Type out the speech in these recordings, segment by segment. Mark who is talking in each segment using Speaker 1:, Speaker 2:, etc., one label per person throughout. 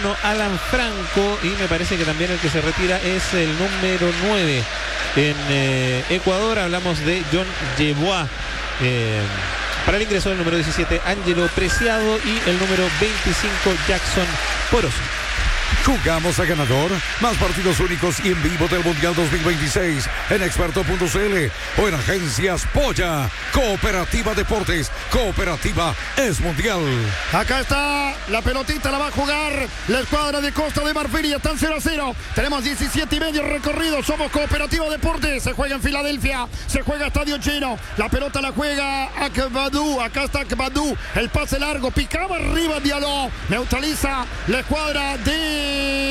Speaker 1: Alan Franco, y me parece que también el que se retira es el número 9 en Ecuador. Hablamos de John Yeboah. Para el ingreso del número 17 Ángelo Preciado y el número 25 Jackson Poroso.
Speaker 2: Jugamos a ganador, más partidos únicos y en vivo del Mundial 2026 en experto.cl o en Agencias Polla. Cooperativa Deportes, Cooperativa es Mundial.
Speaker 3: Acá está la pelotita, la va a jugar la escuadra de Costa de Marfil y están 0-0. Tenemos 17 y medio recorrido, somos Cooperativa Deportes, se juega en Filadelfia, se juega estadio lleno, la pelota la juega Akbadou, acá está Akbadou, el pase largo, picaba arriba Diallo, neutraliza la escuadra de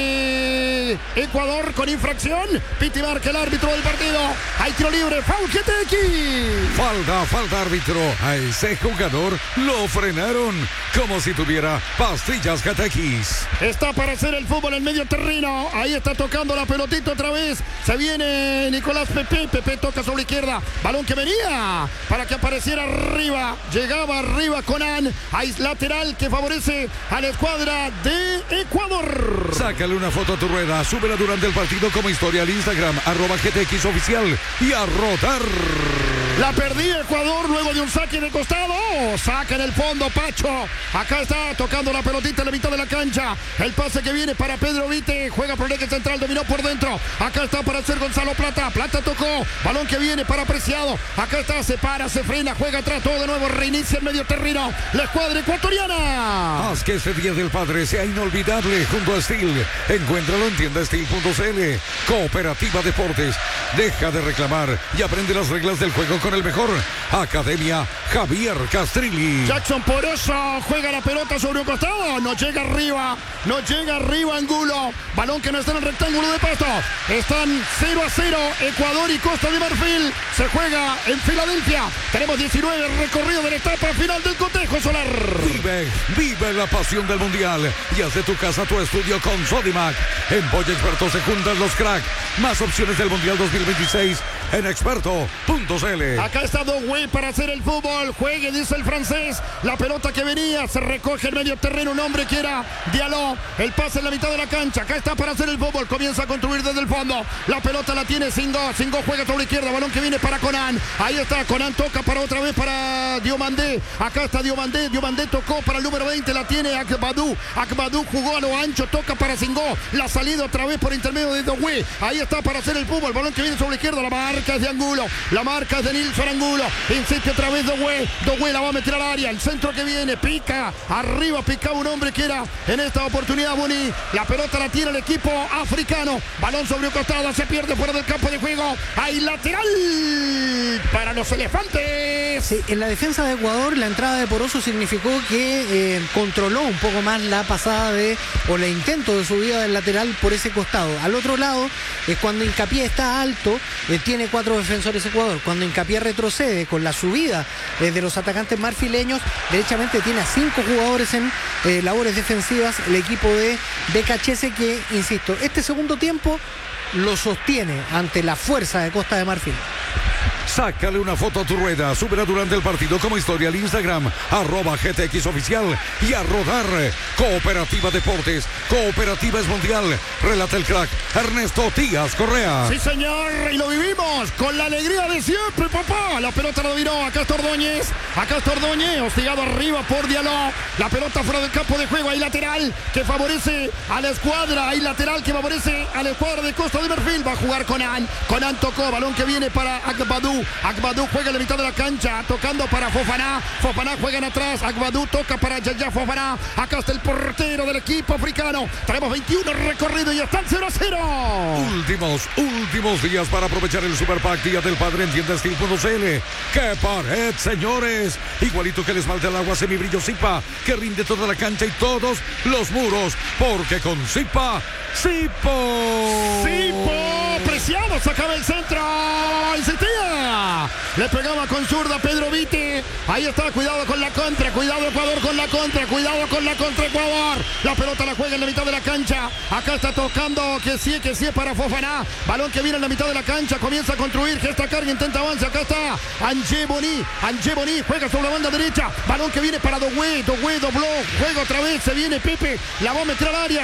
Speaker 3: Ecuador con infracción. Piti marca el árbitro del partido. Hay tiro libre. Foul Geteki.
Speaker 2: Falta árbitro. A ese jugador lo frenaron como si tuviera pastillas Getekis.
Speaker 3: Está para hacer el fútbol en medio terreno. Ahí está tocando la pelotita otra vez. Se viene Nicolás Pepe. Pepe toca sobre la izquierda. Balón que venía para que apareciera arriba. Llegaba arriba Conan. Hay lateral que favorece a la escuadra de Ecuador.
Speaker 2: Sácale una foto a tu rueda, súbela durante el partido como historia al Instagram, @GTX oficial y a rodar.
Speaker 3: La perdía Ecuador luego de un saque de costado. Saca en el fondo Pacho. Acá está tocando la pelotita en la mitad de la cancha. El pase que viene para Pedro Vite. Juega por el eje central, dominó por dentro. Acá está para hacer Gonzalo Plata. Plata tocó. Balón que viene para Preciado. Acá está, se para, se frena, juega atrás todo de nuevo. Reinicia el medio terreno. La escuadra ecuatoriana.
Speaker 2: Haz que este Día del Padre sea inolvidable junto a Steel. Encuéntralo en tiendasteel.cl. Cooperativa Deportes. Deja de reclamar y aprende las reglas del juego con el mejor. Academia Javier Castrilli.
Speaker 3: Jackson Poroso juega la pelota sobre un costado. No llega arriba Angulo. Balón que no está en el rectángulo de pasto. Están 0-0 Ecuador y Costa de Marfil. Se juega en Filadelfia. Tenemos 19 recorrido de la etapa final del cotejo solar.
Speaker 2: Vive la pasión del mundial y haz de tu casa tu estudio con Sodimac. En Polla Experto se juntan los cracks. Más opciones del mundial 2026 en experto.cl.
Speaker 3: Acá está Doué para hacer el fútbol. Juegue, dice el francés. La pelota que venía se recoge en medio terreno. Un hombre que era Diallo. El pase en la mitad de la cancha. Acá está para hacer el fútbol. Comienza a construir desde el fondo. La pelota la tiene Singo. Singo juega sobre la izquierda. Balón que viene para Conan. Ahí está. Conan toca para otra vez para Diomandé. Acá está Diomandé. Diomandé tocó para el número 20. La tiene Akbadou. Akbadou jugó a lo ancho. Toca para Singo. La salida otra vez por intermedio de Doué. Ahí está para hacer el fútbol. Balón que viene sobre la izquierda. La marca es de Angulo. La marca es de Nilson Angulo. Insiste otra vez Doué. Doué la va a meter al área. El centro que viene. Pica. Arriba picaba un hombre que era en esta oportunidad Boni. La pelota la tiene el equipo africano. Balón sobre un costado. Se pierde fuera del campo de juego. Hay lateral para los elefantes.
Speaker 4: Sí, en la defensa de Ecuador la entrada de Poroso significó que controló un poco más la pasada o el intento de subida del lateral por ese costado. Al otro lado es cuando Hincapié está alto, tiene 4 defensores Ecuador. Cuando Hincapié retrocede con la subida de los atacantes marfileños, derechamente tiene a 5 jugadores en labores defensivas el equipo de Becachese, que, insisto, este segundo tiempo lo sostiene ante la fuerza de Costa de Marfil.
Speaker 2: Sácale una foto a tu rueda, súbela durante el partido como historia al Instagram, @GTX oficial y a rodar. Cooperativa Deportes, Cooperativa es Mundial. Relata el crack Ernesto Díaz Correa.
Speaker 3: Sí, señor, y lo vivimos con la alegría de siempre, papá. La pelota la dominó, acá está Ordóñez, hostigado arriba por Diallo. La pelota fuera del campo de juego, hay lateral que favorece a la escuadra, hay lateral que favorece a la escuadra de Costa de Marfil. Va a jugar Conan tocó, balón que viene para Akbadou. Akbadou juega en la mitad de la cancha, tocando para Fofana. Fofana juega en atrás. Akbadou toca para Yaya Fofana. Acá está el portero del equipo africano. Tenemos 21 recorridos y están 0-0.
Speaker 2: Últimos días para aprovechar el Super Pack Día del Padre en tiendasteel.cl. ¡Qué pared, señores! Igualito que el esmalte al agua semibrillo Zipa, que rinde toda la cancha y todos los muros. Porque con Zipa, Zipo.
Speaker 3: Preciado, sacaba el centro. Insistía. Le pegaba con zurda Pedro Vite. Ahí está, cuidado con la contra. Cuidado Ecuador con la contra. Cuidado con la contra Ecuador. La pelota la juega en la mitad de la cancha. Acá está tocando que sí para Fofana. Balón que viene en la mitad de la cancha. Comienza a construir. Gesta carga, intenta avance. Acá está Angé Boni. Juega sobre la banda derecha. Balón que viene para Doué. Dobló. Juega otra vez. Se viene Pepe. La va a meter al área.